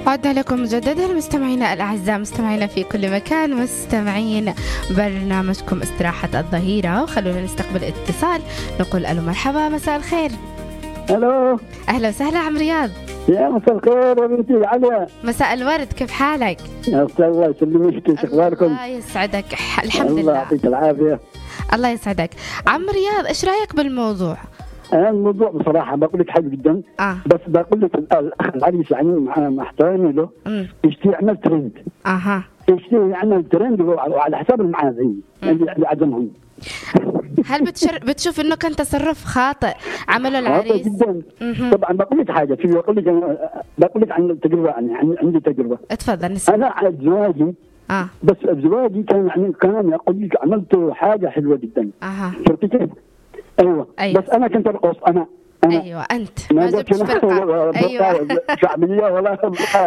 عدنا لكم مجددا مستمعينا الأعزاء، مستمعينا في كل مكان، مستمعين برنامجكم استراحة الظهيرة. وخلونا نستقبل اتصال، نقول ألو مرحبا، مساء الخير. الو، أهلا وسهلا عم رياض. يا مساء الخير يا بنتي عليا. مساء الورد، كيف حالك؟ الله يسلمك، كيف اخباركم؟ الله يسعدك، الحمد الله لله. يعطيك العافيه. الله يسعدك عم رياض، ايش رايك بالموضوع؟ الموضوع بصراحه بقول لك حلو جدا. بس بقول لك الاخ العريس يعني مع احترامي له يشتي يعمل ترند. يشتي يعمل ترند وعلى حساب المعازيم اللي عدمهم. هل بتشوف انه كان تصرف خاطئ عمله العريس؟ خاطئ جدا. طبعا بقول لك حاجه، بقول لك عن التجربه، يعني عندي تجربه. اتفضل نسمع. انا على زواجي بس زواجي كان يقول لك عملت حاجه حلوه جدا. شفتي كيف؟ ايوه. بس انا كنت ارقص. انا ايوه انت ما جبتش فرقه. ايوه شعبيه ولا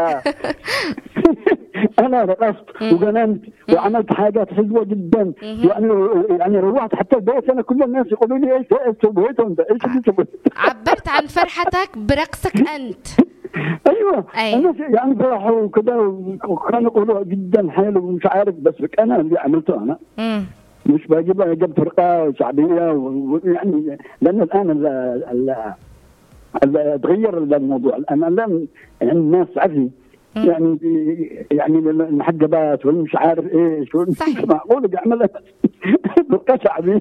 انا رقصت وغنمت وعملت حاجات حلوه جدا. يعني روحت حتى البيت، انا كل الناس يقولوا لي ايش سويت انت، ايش اللي سويت؟ عبرت عن فرحتك برقصك انت. ايوه. انا يعني فرحوا وكذا، وكانوا يقولوا جدا حلو ومش عارف، بس انا اللي عملته انا. مش جبت فرقه شعبيه يعني، لان الان تغير الموضوع. الان يعني الناس عارفين يعني المحجبات والمش عارف ايش، مش معقول يعمل فرقه شعبيه.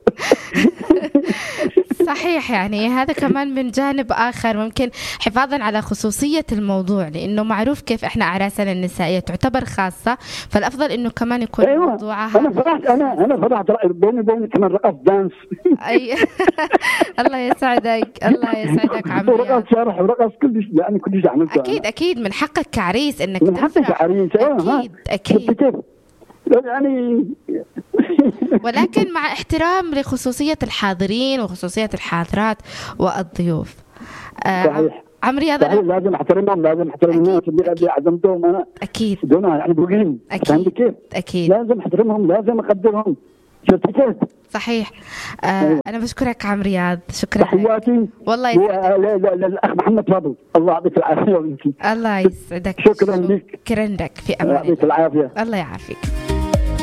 صحيح، يعني هذا كمان من جانب آخر ممكن حفاظا على خصوصية الموضوع، لأنه معروف كيف إحنا أعراسنا النسائية تعتبر خاصة، فالأفضل إنه كمان يكون موضوعها. أنا فرحت بيني وبينك كمان رقص دانس. أي الله يسعدك، الله يسعدك عمي. ورقص شرح ورقص كل شيء، يعني كل شيء عملته. أكيد من حقك كعريس إنك من حقك كعريس. أكيد. يعني ولكن مع احترام لخصوصية الحاضرين وخصوصية الحاضرات والضيوف. صحيح. عم رياض لازم احترمهم، لازم احترم الناس اللي عزمتهم انا. اكيد. دون يعني بوقين. اكيد. كيف؟ اكيد. لازم احترمهم، لازم اقدرهم. شفت كيف؟ صحيح. انا بشكرك عم رياض، شكرا. تحياتي والله يسعدك. للاخ محمد فاضل، الله يعطيك العافيه. الله يسعدك. شكرا لك. شكرا لك، في امان الله. يعطيك العافيه. الله يعافيك.